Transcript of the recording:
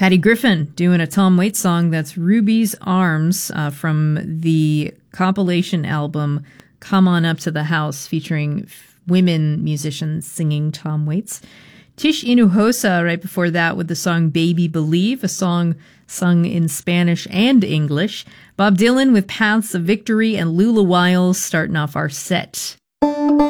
Patty Griffin doing a Tom Waits song. That's Ruby's Arms from the compilation album Come On Up to the House, featuring women musicians singing Tom Waits. Tish Inuhosa right before that with the song Baby Believe, a song sung in Spanish and English. Bob Dylan with Paths of Victory, and Lula Wiles starting off our set.